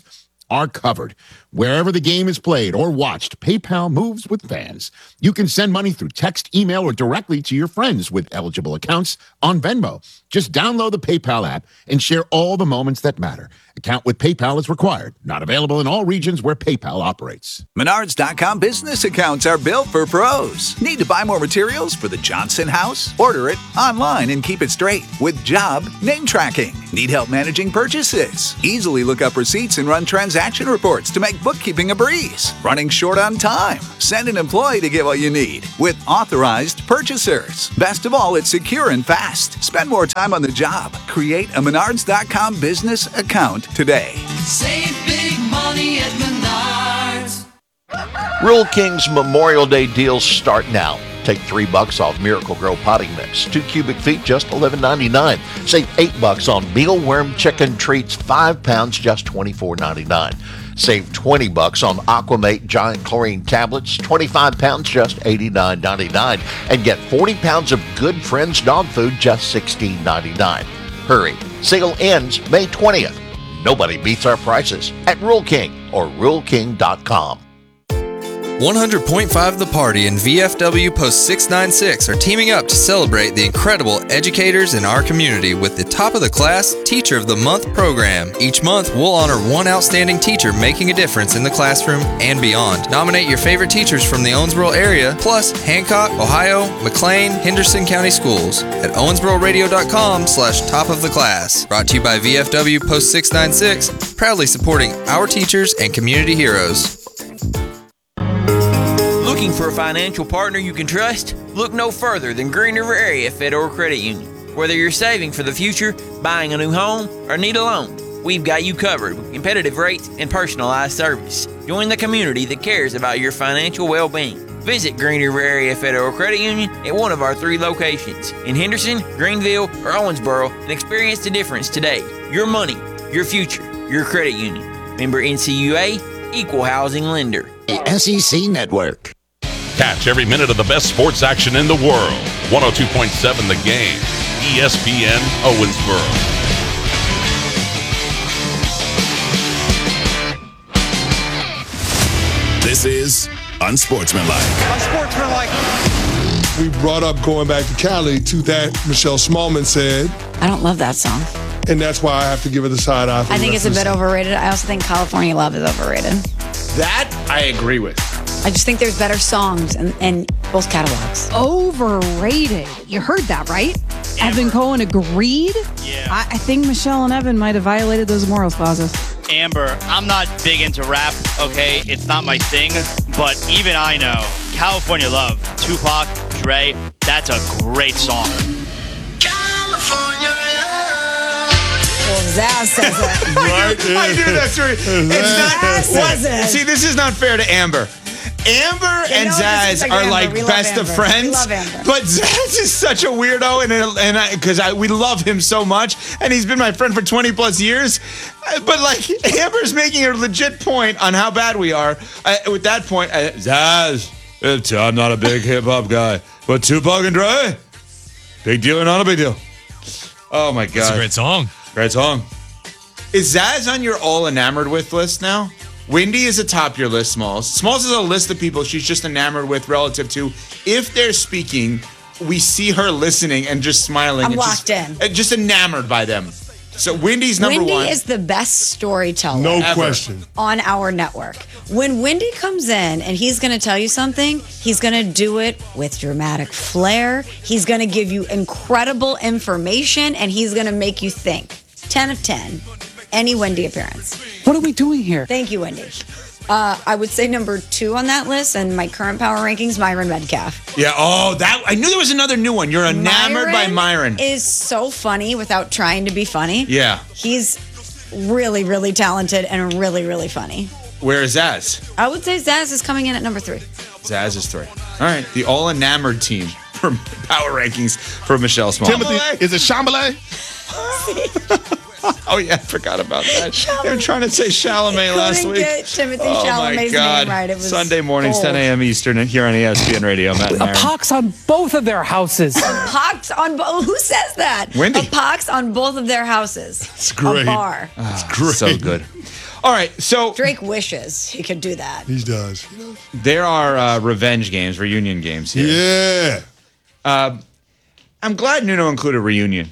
are covered. Wherever the game is played or watched, PayPal moves with fans. You can send money through text, email, or directly to your friends with eligible accounts on Venmo. Just download the PayPal app and share all the moments that matter. Account with PayPal is required. Not available in all regions where PayPal operates. Menards.com business accounts are built for pros. Need to buy more materials for the Johnson house? Order it online and keep it straight with job name tracking. Need help managing purchases? Easily look up receipts and run transaction reports to make bookkeeping a breeze. Running short on time? Send an employee to get what you need with authorized purchasers. Best of all, it's secure and fast. Spend more time on the job. Create a Menards.com business account today. Save big money at Menards. Rural King's Memorial Day deals start now. Take $3 off Miracle Grow potting mix, 2 cubic feet, just $11.99. Save $8 on mealworm chicken treats, 5 pounds, just $24.99. Save $20 on Aquamate giant chlorine tablets, 25 pounds, just $89.99. And get 40 pounds of Good Friends dog food, just $16.99. Hurry, sale ends May 20th. Nobody beats our prices at Rural King or RuralKing.com. 100.5 The Party and VFW Post 696 are teaming up to celebrate the incredible educators in our community with the Top of the Class Teacher of the Month program. Each month, we'll honor one outstanding teacher making a difference in the classroom and beyond. Nominate your favorite teachers from the Owensboro area, plus Hancock, Ohio, McLean, Henderson County Schools at owensbororadio.com/top of the class. Brought to you by VFW Post 696, proudly supporting our teachers and community heroes. Looking for a financial partner you can trust? Look no further than Green River Area Federal Credit Union. Whether you're saving for the future, buying a new home, or need a loan, we've got you covered with competitive rates and personalized service. Join the community that cares about your financial well-being. Visit Green River Area Federal Credit Union at one of our 3 locations in Henderson, Greenville, or Owensboro and experience the difference today. Your money, your future, your credit union. Member NCUA, Equal Housing Lender. The SEC Network. Catch every minute of the best sports action in the world. 102.7 The Game. ESPN Owensboro. This is Unsportsmanlike. Unsportsmanlike. We brought up going back to Cali to that Michelle Smallman said. I don't love that song. And that's why I have to give it the side eye. I think it's a bit overrated. I also think California Love is overrated. That I agree with. I just think there's better songs in both catalogs. Overrated. You heard that, right? Evan Cohen agreed? Yeah. I think Michelle and Evan might have violated those morals clauses. Amber, I'm not big into rap, okay? It's not my thing, but even I know California Love, Tupac, Dre, that's a great song. California Well, Zaz says it. Right? I knew that's right. It's not. Zaz. See, this is not fair to Amber. Amber and Zaz are like best of friends. We love Amber. But Zaz is such a weirdo, because we love him so much, and he's been my friend for 20 plus years. But like Amber's making a legit point on how bad we are. With that point, Zaz, I'm not a big hip hop guy, but Tupac and Dre, big deal or not a big deal? Oh my god, it's a great song. Great song. Is Zaz on your all enamored with list now? Wendy is atop your list, Smalls. Smalls is a list of people she's just enamored with relative to if they're speaking, we see her listening and just smiling. I'm and locked in. Just enamored by them. So Wendy's number one. Wendy is the best storyteller. No question. On our network. When Wendy comes in and he's going to tell you something, he's going to do it with dramatic flair. He's going to give you incredible information and he's going to make you think. 10 of 10. Any Wendy appearance. What are we doing here? Thank you, Wendy. I would say number 2 on that list and my current power rankings, Myron Metcalf. Yeah, I knew there was another new one. You're enamored by Myron. Is so funny without trying to be funny. Yeah. He's really, really talented and really, really funny. Where is Zaz? I would say Zaz is coming in at number 3. Zaz is 3. All right, the all enamored team for power rankings for Michelle Small. Timothy, is it Chambly? Oh yeah, I forgot about that. They were trying to say Chalamet last week. Get Timothy Chalamet's name right. It was Sunday mornings, gold. 10 a.m. Eastern, and here on ESPN Radio. Matt and A Aaron. pox on both of their houses. A pox on who says that? Wendy. A pox on both of their houses. It's great. A bar. It's great. So good. All right, so Drake wishes he could do that. He does. There are revenge games, reunion games here. Yeah. I'm glad Nuno included reunion.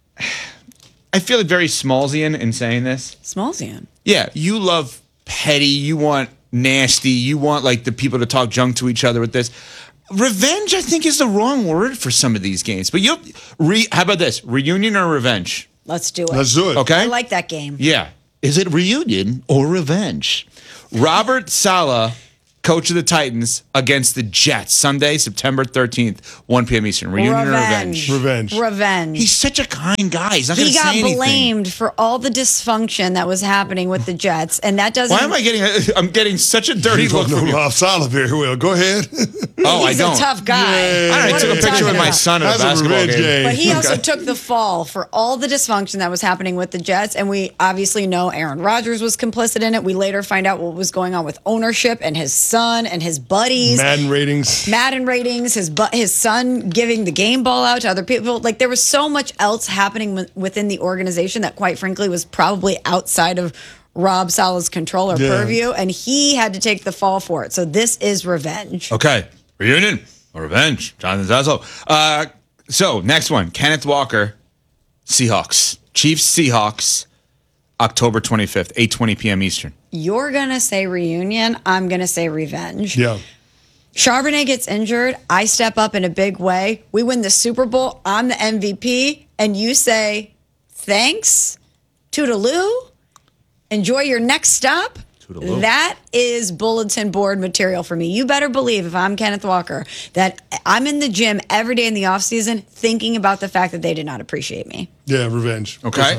I feel like very Smallsian in saying this. Smallsian. Yeah, you love petty. You want nasty. You want like the people to talk junk to each other with this. Revenge, I think, is the wrong word for some of these games. But how about this? Reunion or revenge? Let's do it. Let's do it. Okay. I like that game. Yeah. Is it reunion or revenge? Robert Saleh, coach of the Titans, against the Jets, Sunday, September 13th, 1 p.m. Eastern. Reunion or revenge? Revenge. He's such a kind guy. He's not going to say anything. He got blamed for all the dysfunction that was happening with the Jets, and that doesn't. Why am I getting? I'm getting such a dirty You look don't from know you. Rob Saleh very well. Go ahead. Oh, He's I don't. a tough guy. I took a picture with my son at a That's a basketball revenge game. But he also took the fall for all the dysfunction that was happening with the Jets, and we obviously know Aaron Rodgers was complicit in it. We later find out what was going on with ownership and his son and his buddies. Madden ratings. His son giving the game ball out to other people. Like there was so much else happening within the organization that, quite frankly, was probably outside of Rob Saleh's control or purview, and he had to take the fall for it. So this is revenge. Okay, reunion or revenge? Jonathan Zazzle. So next one, Kenneth Walker, Seahawks, Chiefs, Seahawks, October 25th, 8:20 p.m. Eastern. You're gonna say reunion. I'm gonna say revenge. Yeah. Charbonnet gets injured. I step up in a big way. We win the Super Bowl. I'm the MVP. And you say, thanks, toodaloo. Enjoy your next stop. Toodaloo. That is bulletin board material for me. You better believe, if I'm Kenneth Walker, that I'm in the gym every day in the offseason thinking about the fact that they did not appreciate me. Yeah, revenge. Okay.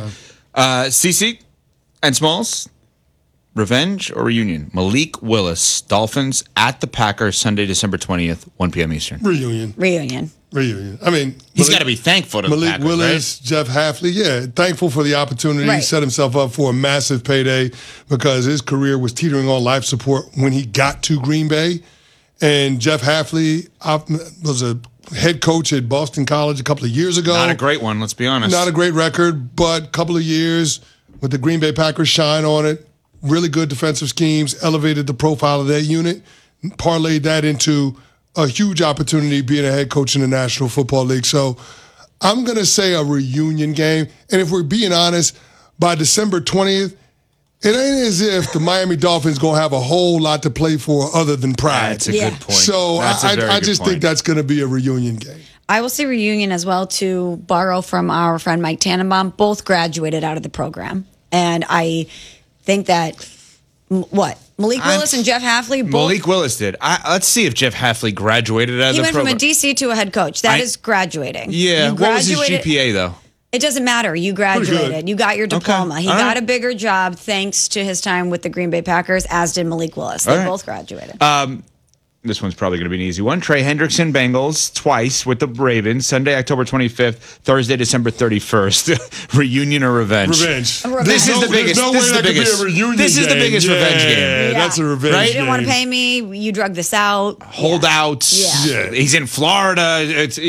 CC and Smalls, revenge or reunion? Malik Willis, Dolphins at the Packers, Sunday, December 20th, 1 p.m. Eastern. Reunion. I mean, he's got to be thankful to the Malik Packers, Willis, right? Jeff Hafley, yeah, thankful for the opportunity. Right. He set himself up for a massive payday because his career was teetering on life support when he got to Green Bay. And Jeff Hafley was a head coach at Boston College a couple of years ago. Not a great one, let's be honest. Not a great record, but a couple of years with the Green Bay Packers shine on it. Really good defensive schemes, elevated the profile of that unit, parlayed that into a huge opportunity being a head coach in the National Football League. So I'm going to say a reunion game. And if we're being honest, by December 20th, it ain't as if the Miami Dolphins going to have a whole lot to play for other than pride. That's a good point. So I just think that's going to be a reunion game. I will say reunion as well, to borrow from our friend Mike Tannenbaum. Both graduated out of the program. And I think that, Malik Willis and Jeff Hafley both. Malik Willis did. Let's see if Jeff Hafley graduated out of He the went program. from a DC to a head coach. That is graduating. Yeah. You What was his graduated- GPA, though? It doesn't matter. You graduated. You got your diploma. He All got right. a bigger job thanks to his time with the Green Bay Packers, as did Malik Willis. They All right. both graduated. This one's probably going to be an easy one. Trey Hendrickson, Bengals, twice with the Ravens. Sunday, October 25th. Thursday, December 31st. Reunion or revenge? Revenge. This is the biggest. There's no This way is the that could be a biggest. reunion This is the game. biggest revenge game. Yeah, that's a revenge Right? You didn't want to game. pay me. You drug this out. Holdouts. Yeah. He's in Florida.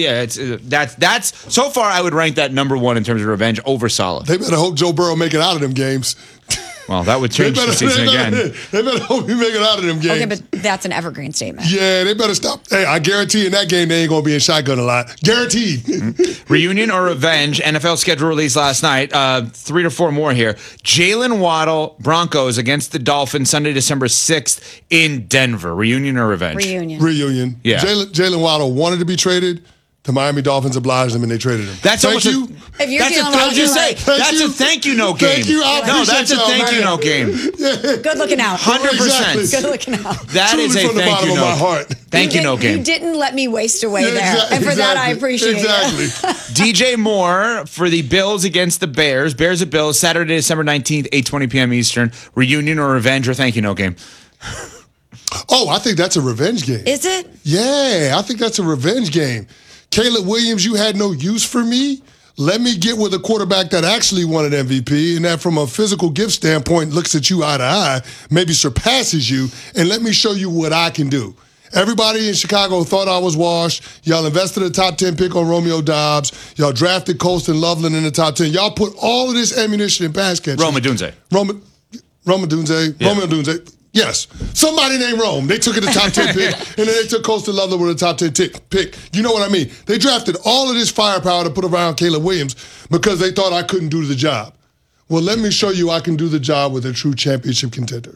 That's so far. I would rank that number one in terms of revenge over Saleh. They better hope Joe Burrow make it out of them games. Well, that would change the season again. They better hope he make it out of them games. Okay, but that's an evergreen statement. Yeah, they better stop. Hey, I guarantee in that game they ain't going to be in shotgun a lot. Guaranteed. Reunion or revenge? NFL schedule released last night. 3 to 4 more here. Jalen Waddle, Broncos against the Dolphins, Sunday, December 6th in Denver. Reunion or revenge? Reunion. Yeah. Jalen Waddle wanted to be traded. The Miami Dolphins obliged him and they traded him. That's Thank almost you. If you're That's a, Jalen I was Waddle, just you're say, like, that's a thank you note game. Thank you. I No, appreciate that's a y'all, thank you man. note game. Good looking out. 100%. Good looking out. That is Truly a from the thank bottom you of note. my heart. Thank you note game. You didn't let me waste away there. Exactly, And for that, I appreciate exactly. it. DJ Moore for the Bills against the Bears. Bears at Bills, Saturday, December 19th, 8:20 p.m. Eastern. Reunion or revenge or thank you note game? Oh, I think that's a revenge game. Is it? Yeah, I think that's a revenge game. Caleb Williams, you had no use for me. Let me get with a quarterback that actually won an MVP and that from a physical gift standpoint looks at you eye to eye, maybe surpasses you, and let me show you what I can do. Everybody in Chicago thought I was washed. Y'all invested a top 10 pick on Romeo Dobbs. Y'all drafted Colston Loveland in the top 10. Y'all put all of this ammunition in pass catchers. Roma Dunze. Rome Odunze. Yeah. Rome Odunze. Yes. Somebody named Rome. They took it the top 10 pick, and then they took Coastal Ludler with a top 10 pick. You know what I mean? They drafted all of this firepower to put around Caleb Williams because they thought I couldn't do the job. Well, let me show you I can do the job with a true championship contender.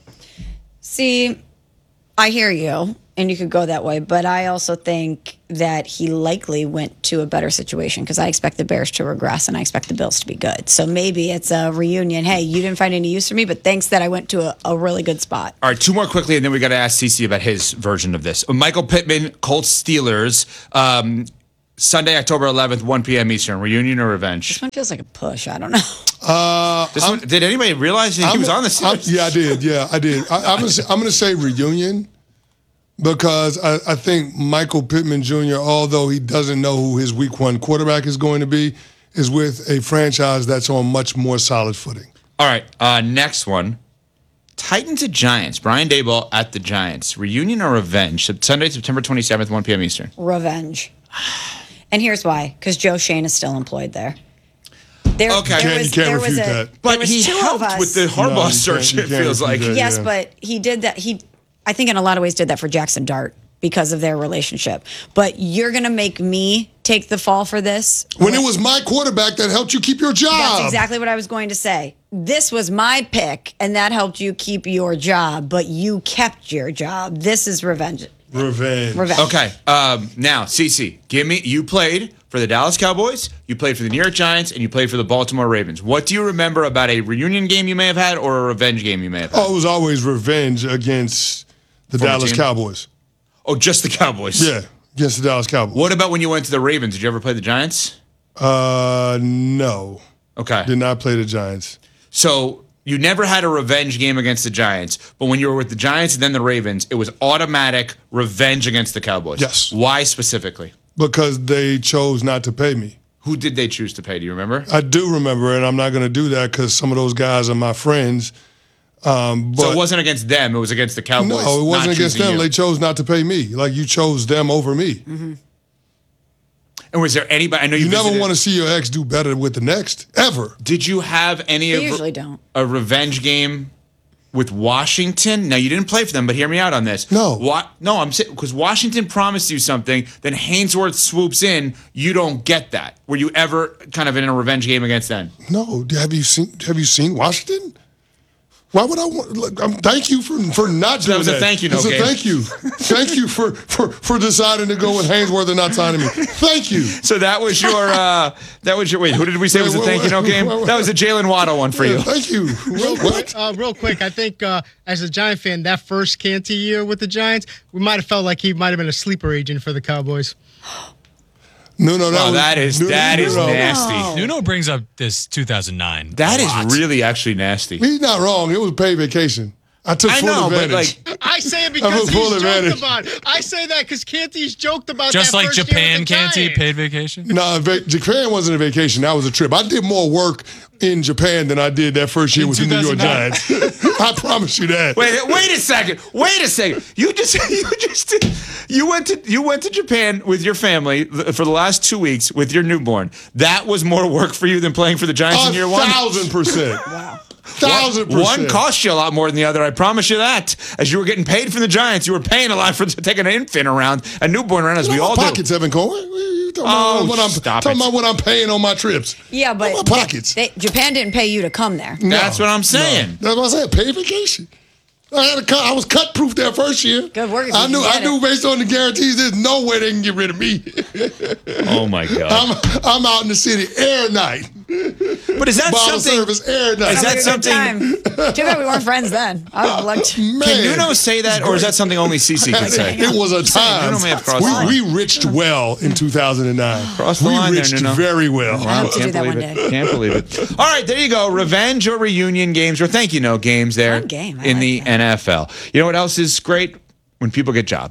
See, I hear you, and you could go that way, but I also think that he likely went to a better situation because I expect the Bears to regress and I expect the Bills to be good. So maybe it's a reunion. Hey, you didn't find any use for me, but thanks that I went to a really good spot. All right, two more quickly, and then we got to ask CC about his version of this. Michael Pittman, Colts Steelers, Sunday, October 11th, 1 p.m. Eastern. Reunion or revenge? This one feels like a push. I don't know. Did anybody realize he was on the series? Yeah, I did. Yeah, I did. I'm going to say reunion because I think Michael Pittman Jr., although he doesn't know who his week one quarterback is going to be, is with a franchise that's on much more solid footing. All right, next one. Titans at Giants. Brian Daboll at the Giants. Reunion or revenge? Sunday, September 27th, 1 p.m. Eastern. Revenge. And here's why. Because Joe Shane is still employed there. Okay. You can't refute that. But he helped with the Harbaugh search, it feels like. Yes, but he did that. I think in a lot of ways did that for Jackson Dart because of their relationship. But you're going to make me take the fall for this? When it was my quarterback that helped you keep your job. That's exactly what I was going to say. This was my pick, and that helped you keep your job, but you kept your job. This is revenge. Revenge. Okay. Now, CC, you played for the Dallas Cowboys, you played for the New York Giants, and you played for the Baltimore Ravens. What do you remember about a reunion game you may have had or a revenge game you may have had? Oh, it was always revenge against the Dallas Cowboys. Oh, just the Cowboys? Yeah, against the Dallas Cowboys. What about when you went to the Ravens? Did you ever play the Giants? No. Okay. Did not play the Giants. So you never had a revenge game against the Giants, but when you were with the Giants and then the Ravens, it was automatic revenge against the Cowboys. Yes. Why specifically? Because they chose not to pay me. Who did they choose to pay? Do you remember? I do remember, and I'm not going to do that because some of those guys are my friends. But so it wasn't against them; it was against the Cowboys. No, it wasn't against them. You. They chose not to pay me. Like you chose them over me. Mm-hmm. And was there anybody? I know you never want to see your ex do better with the next ever. Did you have any? They usually don't. A revenge game with Washington? Now you didn't play for them, but hear me out on this. No, no, I'm saying because Washington promised you something, then Hainsworth swoops in. You don't get that. Were you ever kind of in a revenge game against them? No. Have you seen Washington? Why would I want? Thank you for not doing that. That was a thank you note game. Thank you. Thank you for deciding to go with Hainsworth and not signing me. Thank you. So that was your wait. Who did we say was a thank you note game? That was a Jalen Waddle one for you. Thank you. Real quick, I think as a Giant fan, that first Canty year with the Giants, we might have felt like he might have been a sleeper agent for the Cowboys. No, that is nasty. Nuno brings up this 2009. That is really actually nasty. He's not wrong. It was paid vacation. I took full advantage. But I say it because he's joked about it. I say that because Canty's joked about just that like first Japan year with the Canty Giants. paid vacation. No, Japan wasn't a vacation. That was a trip. I did more work in Japan than I did that first year with the New York Giants. I promise you that. Wait a second. You went to Japan with your family for the last 2 weeks with your newborn. That was more work for you than playing for the Giants in year one? 1,000%. Wow. 1,000%. One cost you a lot more than the other, I promise you that. As you were getting paid from the Giants, you were paying a lot for taking an infant around, a newborn around, as we all do. Pockets, Evan Cohen. Talking about what I'm paying on my trips. Yeah, but my pockets. Japan didn't pay you to come there. No, that's what I'm saying. That's what I said. Paid vacation. I was cut proof that first year. Good work. I knew based on the guarantees, there's no way they can get rid of me. Oh my God. I'm out in the city air night. But is that Bottle something? Service air night. Is that something? Too bad we weren't friends then. I would like to. Man, can Nuno say that, or is that something only CC can say? It was a time. Nuno may have crossed the line. We reached well in 2009. Crossed the line we reached there, Nuno. very well. I hope to do that one day. Can't believe it. All right, there you go. Revenge or reunion games or thank you note games there Fun game. in the NFL. You know what else is great? When people get jobs.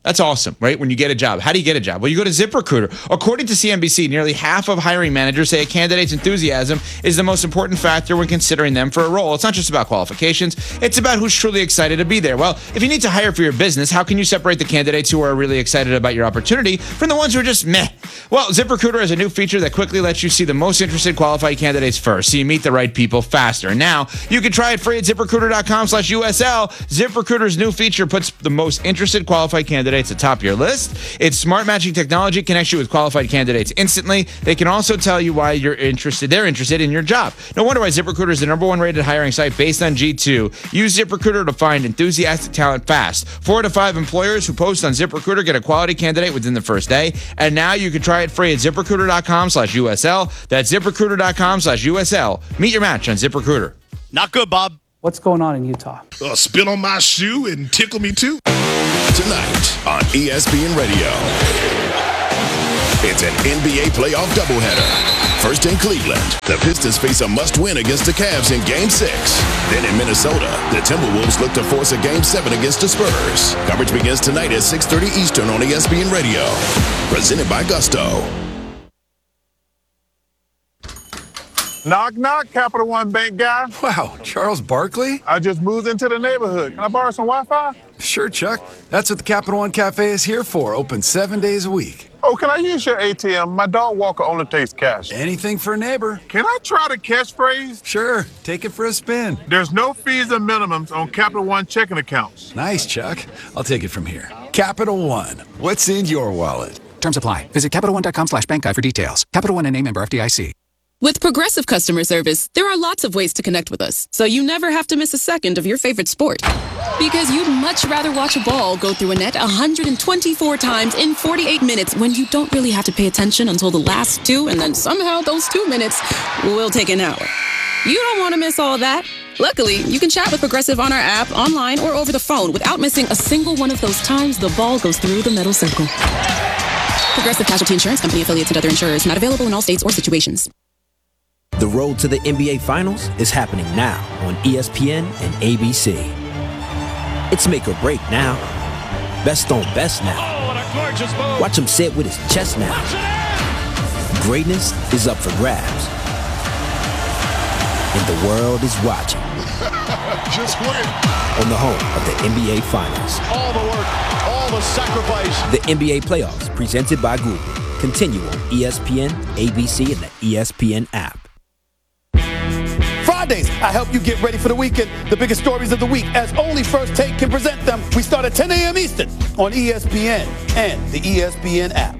That's awesome, right? When you get a job. How do you get a job? Well, you go to ZipRecruiter. According to CNBC, nearly half of hiring managers say a candidate's enthusiasm is the most important factor when considering them for a role. It's not just about qualifications. It's about who's truly excited to be there. Well, if you need to hire for your business, how can you separate the candidates who are really excited about your opportunity from the ones who are just meh? Well, ZipRecruiter has a new feature that quickly lets you see the most interested qualified candidates first, so you meet the right people faster. And now, you can try it free at ZipRecruiter.com/USL. ZipRecruiter's new feature puts the most interested qualified candidates atop your list. Its smart matching technology connects you with qualified candidates instantly. They can also tell you why they're interested in your job. No wonder why ZipRecruiter is the #1 rated hiring site based on G2. Use ZipRecruiter to find enthusiastic talent fast. 4 to 5 employers who post on ZipRecruiter get a quality candidate within the first day. And now you can try it free at ZipRecruiter.com/USL. That's ZipRecruiter.com/USL. Meet your match on ZipRecruiter. Not good, Bob. What's going on in Utah? Spit on my shoe and tickle me too. Tonight on ESPN Radio, it's an NBA playoff doubleheader. First in Cleveland, the Pistons face a must-win against the Cavs in Game 6. Then in Minnesota, the Timberwolves look to force a Game 7 against the Spurs. Coverage begins tonight at 6:30 Eastern on ESPN Radio. Presented by Gusto. Knock, knock, Capital One Bank guy. Wow, Charles Barkley? I just moved into the neighborhood. Can I borrow some Wi-Fi? Sure, Chuck. That's what the Capital One Cafe is here for. Open 7 days a week. Oh, can I use your ATM? My dog Walker only takes cash. Anything for a neighbor. Can I try the catchphrase? Sure, take it for a spin. There's no fees and minimums on Capital One checking accounts. Nice, Chuck. I'll take it from here. Capital One. What's in your wallet? Terms apply. Visit CapitalOne.com/bankguide for details. Capital One and a member FDIC. With Progressive Customer Service, there are lots of ways to connect with us, so you never have to miss a second of your favorite sport. Because you'd much rather watch a ball go through a net 124 times in 48 minutes when you don't really have to pay attention until the last 2, and then somehow those 2 minutes will take an hour. You don't want to miss all that. Luckily, you can chat with Progressive on our app, online, or over the phone without missing a single one of those times the ball goes through the metal circle. Progressive Casualty Insurance Company, affiliates, and other insurers. Not available in all states or situations. The road to the NBA Finals is happening now on ESPN and ABC. It's make or break now. Best on best now. Watch him say it with his chest now. Greatness is up for grabs. And the world is watching. Just win. On the home of the NBA Finals. All the work, all the sacrifice. The NBA Playoffs, presented by Google. Continue on ESPN, ABC, and the ESPN app. Fridays, I help you get ready for the weekend. The biggest stories of the week, as only First Take can present them. We start at 10 a.m. Eastern on ESPN and the ESPN app.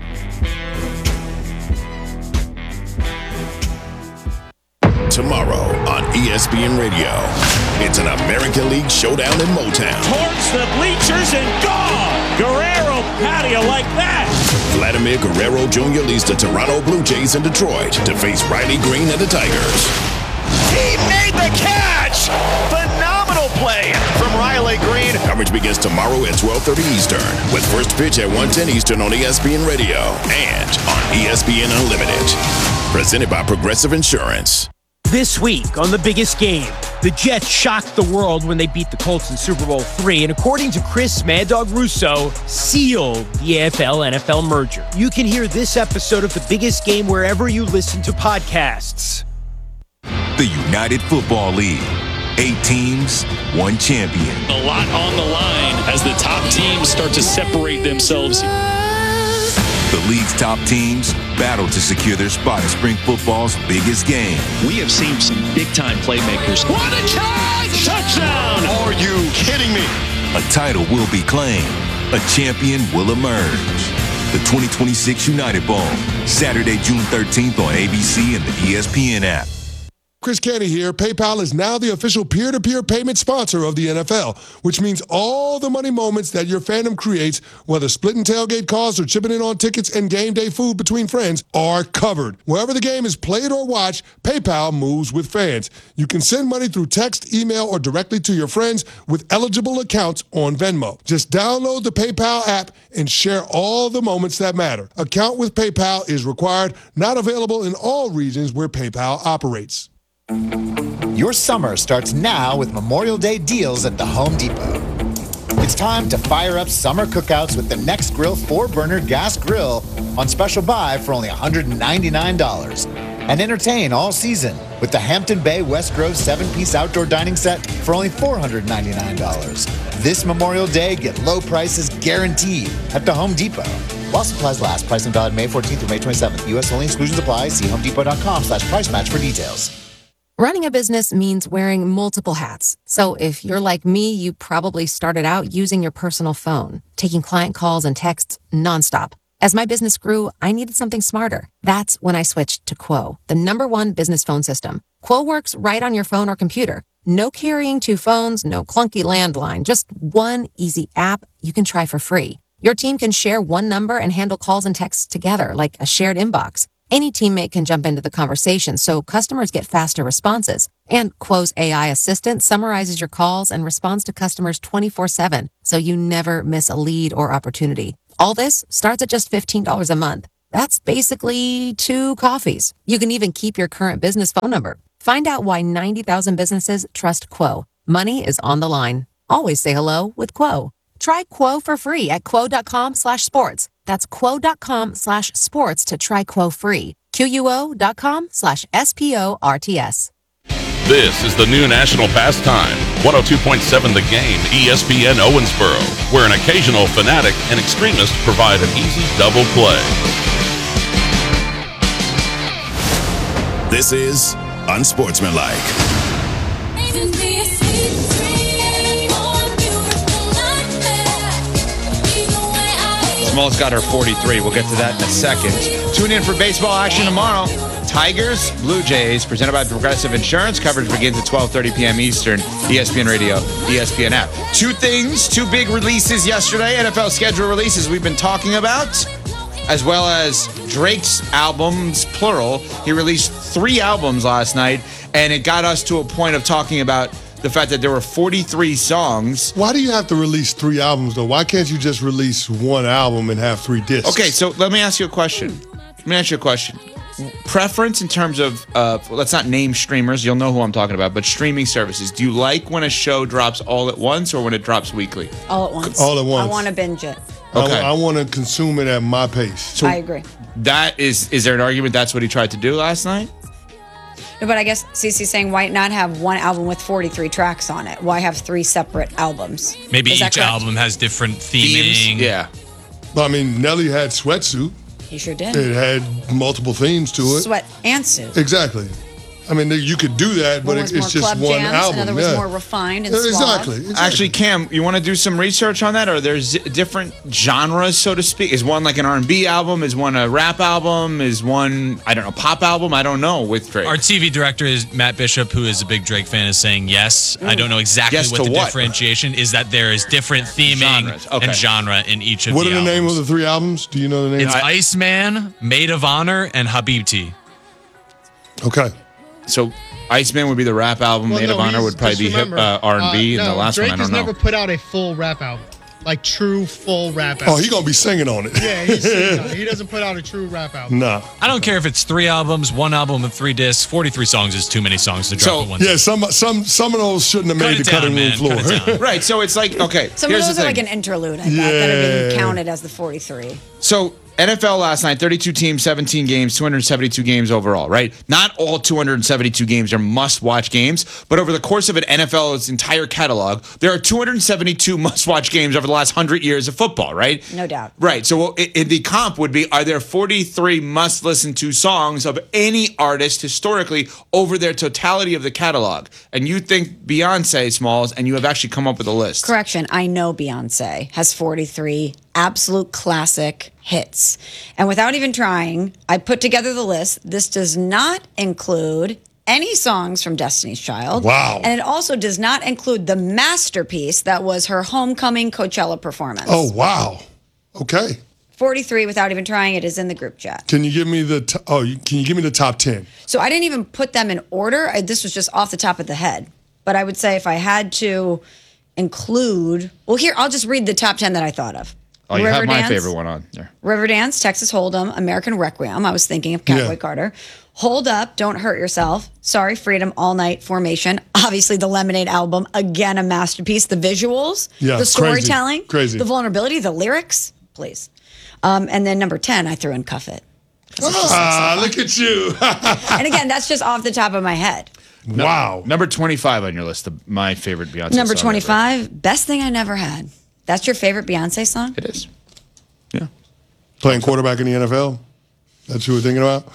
Tomorrow on ESPN Radio, it's an American League showdown in Motown. Towards the bleachers and gone. Guerrero, how do you like that? Vladimir Guerrero Jr. leads the Toronto Blue Jays in Detroit to face Riley Green and the Tigers. He made the catch! Phenomenal play from Riley Green. Coverage begins tomorrow at 12:30 Eastern, with first pitch at 1:10 Eastern on ESPN Radio and on ESPN Unlimited. Presented by Progressive Insurance. This week on The Biggest Game, the Jets shocked the world when they beat the Colts in Super Bowl III, and according to Chris Mad Dog Russo, sealed the AFL-NFL merger. You can hear this episode of The Biggest Game wherever you listen to podcasts. The United Football League. 8 teams, 1 champion. A lot on the line as the top teams start to separate themselves. The league's top teams battle to secure their spot in spring football's biggest game. We have seen some big-time playmakers. What a catch! Touchdown! Are you kidding me? A title will be claimed. A champion will emerge. The 2026 United Bowl, Saturday, June 13th on ABC and the ESPN app. Chris Canty here. PayPal is now the official peer-to-peer payment sponsor of the NFL, which means all the money moments that your fandom creates, whether splitting tailgate costs or chipping in on tickets and game day food between friends, are covered. Wherever the game is played or watched, PayPal moves with fans. You can send money through text, email, or directly to your friends with eligible accounts on Venmo. Just download the PayPal app and share all the moments that matter. Account with PayPal is required, not available in all regions where PayPal operates. Your summer starts now with Memorial Day deals at the Home Depot. It's time to fire up summer cookouts with the Next Grill 4-burner gas grill on special buy for only $199. And entertain all season with the Hampton Bay West Grove 7-piece outdoor dining set for only $499. This Memorial Day, get low prices guaranteed at the Home Depot. While supplies last, pricing valid May 14th through May 27th. U.S. only, exclusions apply. See homedepot.com/price match for details. Running a business means wearing multiple hats. So if you're like me, you probably started out using your personal phone, taking client calls and texts nonstop. As my business grew, I needed something smarter. That's when I switched to Quo, the #1 business phone system. Quo works right on your phone or computer. No carrying 2 phones, no clunky landline, just one easy app you can try for free. Your team can share one number and handle calls and texts together like a shared inbox. Any teammate can jump into the conversation, so customers get faster responses. And Quo's AI assistant summarizes your calls and responds to customers 24/7, so you never miss a lead or opportunity. All this starts at just $15 a month. That's basically 2 coffees. You can even keep your current business phone number. Find out why 90,000 businesses trust Quo. Money is on the line. Always say hello with Quo. Try Quo for free at quo.com/sports. That's quo.com/sports to try Quo free. QUO.com/SPORTS. This is the new national pastime, 102.7 The Game, ESPN Owensboro, where an occasional fanatic and extremist provide an easy double play. This is Unsportsmanlike. Smalls got her 43. We'll get to that in a second. Tune in for baseball action tomorrow. Tigers, Blue Jays, presented by Progressive Insurance. Coverage begins at 12:30 p.m. Eastern. ESPN Radio, ESPN app. 2 big releases yesterday. NFL schedule releases we've been talking about, as well as Drake's albums, plural. He released 3 albums last night, and it got us to a point of talking about the fact that there were 43 songs. Why do you have to release 3 albums, though? Why can't you just release 1 album and have 3 discs? Okay, so let me ask you a question. Preference in terms of, let's not name streamers. You'll know who I'm talking about, but streaming services. Do you like when a show drops all at once or when it drops weekly? All at once. All at once. I want to binge it. Okay. I want to consume it at my pace. So I agree. That is there an argument that's what he tried to do last night? No, but I guess CC's saying, why not have 1 album with 43 tracks on it? Why have 3 separate albums? Maybe Is that each correct? album has different theming. Yeah. Well, I mean, Nelly had Sweatsuit. He sure did. It had multiple themes to it. Sweat and suit. Exactly. I mean, you could do that, but One it's was more just club one jams, album. another was more refined and suave. Exactly. Actually, Cam, you want to do some research on that? Are there different genres, so to speak? Is one like an R&B album? Is one a rap album? Is one, I don't know, pop album? I don't know with Drake. Our TV director is Matt Bishop, who is a big Drake fan, is saying yes. I don't know exactly Yes what to the what? differentiation is. That there is different theming Genres. Okay. and genre in each of What the are the albums. name of the 3 albums? Do you know the name? It's Iceman, Maid of Honor, and Habibti. Okay. So Iceman would be the rap album. Well, Maid of no, Honor would probably be just remember, R&B, and no, the last Drake one I don't has know. never put out a full rap album, like true full rap album. Oh, he gonna be singing on it. Yeah, he's singing on it. He doesn't put out a true rap album. Nah. I don't care if it's 3 albums, 1 album with 3 discs. 43 songs is too many songs to drop at once. Yeah, some of those shouldn't have made the cutting room floor. Right, so it's like, okay, Some here's of those the are thing. like an interlude, I bet, that are being Yeah. counted as the 43. So NFL last night, 32 teams, 17 games, 272 games overall, right? Not all 272 games are must-watch games, but over the course of an NFL's entire catalog, there are 272 must-watch games over the last 100 years of football, right? No doubt. Right, so the comp would be, are there 43 must-listen-to songs of any artist historically over their totality of the catalog? And you think Beyonce, Smalls, and you have actually come up with a list. Correction, I know Beyonce has 43 absolute classic hits. And without even trying, I put together the list. This does not include any songs from Destiny's Child. Wow. And it also does not include the masterpiece that was her homecoming Coachella performance. Oh, wow. Okay. 43 without even trying. It is in the group chat. Can you give me the can you give me the top 10? So I didn't even put them in order. This was just off the top of the head. But I would say if I had to include, well, here, I'll just read the top 10 that I thought of. Oh, you have my Riverdance, favorite one on there. Riverdance, Texas Hold'em, American Requiem. I was thinking of Cowboy Yeah. Carter. Hold Up, Don't Hurt Yourself, Sorry Freedom, All Night, Formation, obviously the Lemonade album, again a masterpiece, the visuals, Yeah, the storytelling, crazy. the vulnerability, the lyrics, please. And then number 10, I threw in Cuff It. Look at you. And again, that's just off the top of my head. Wow. Number 25 on your list, my favorite Beyonce song. Number ever. 25, Best Thing I Never Had. That's your favorite Beyonce song? It is. Playing quarterback in the NFL? That's who we're thinking about?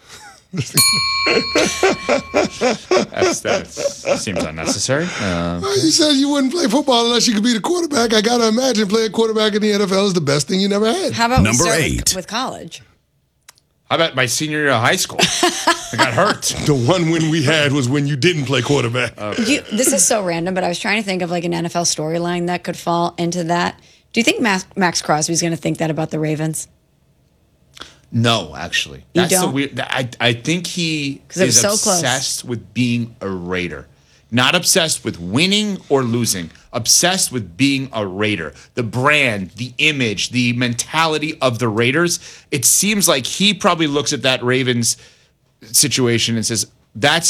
That seems unnecessary. You said you wouldn't play football unless you could be the quarterback. I got to imagine playing quarterback in the NFL is the best thing you never had. How about number 8 with college? How about my senior year of high school? I got hurt. The one win we had was when you didn't play quarterback. This is so random, but I was trying to think of like an NFL storyline that could fall into that. Do you think Max Crosby's going to think that about the Ravens? No, actually. You That's the don't? weird. I think he it was is so close. obsessed with being a Raider. Not obsessed with winning or losing. Obsessed with being a Raider. The brand, the image, the mentality of the Raiders. It seems like he probably looks at that Ravens situation and says, that's